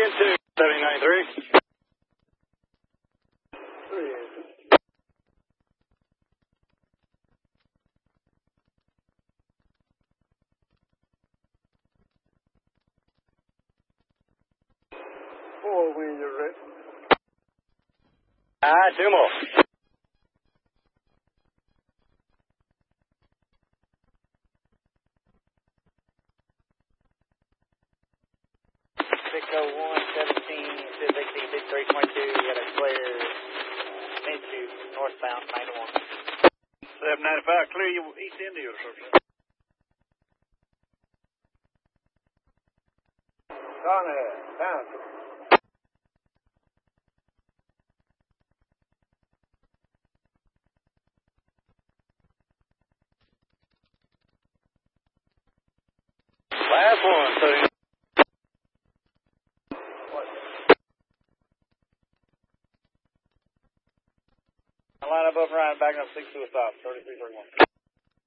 Wind 2, 7093. Four wind, you're ready. Two more. Pacific, 322, you got a flare, mid-2, northbound, 91. 795, clear you east India or something. Down ahead, down. Last one, 70. Line up, right, backing up 6 to a stop, 3331.